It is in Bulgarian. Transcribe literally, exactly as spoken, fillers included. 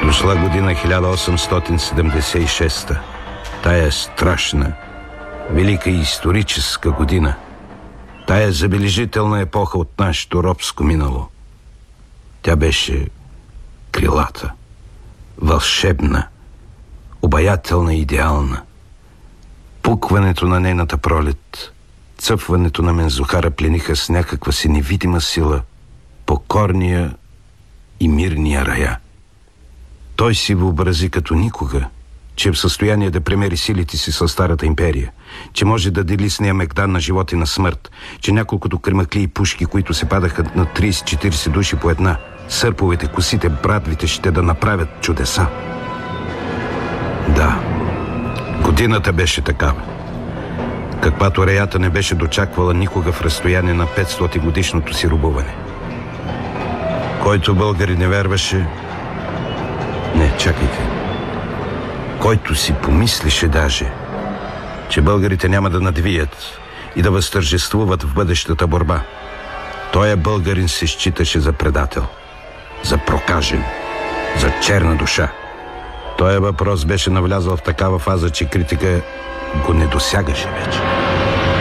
Дошла година хиляда осемстотин седемдесет и шеста. Тая страшна, велика и историческа година. Тая забележителна епоха от нашето робско минало. Тя беше крилата, вълшебна, обаятелна и идеална. Пукването на нейната пролет, цъфването на Мензухара плениха с някаква си невидима сила покорния и мирния рая. Той си въобрази като никога, че е в състояние да премери силите си със старата империя, че може да дели с нея мегдан на живот и на смърт, че няколкото кремакли и пушки, които се падаха на трийсет-четирийсет души по една, сърповете, косите, брадвите ще да направят чудеса. Да, годината беше такава, каквато реята не беше дочаквала никога в разстояние на петстотин годишното си рубуване. Който българи не вярваше... Не, чакайте. Който си помислише даже, че българите няма да надвият и да възтържествуват в бъдещата борба, тоя българин се считаше за предател, за прокажен, за черна душа. Тоя въпрос беше навлязъл в такава фаза, че критика го не досягаше вече.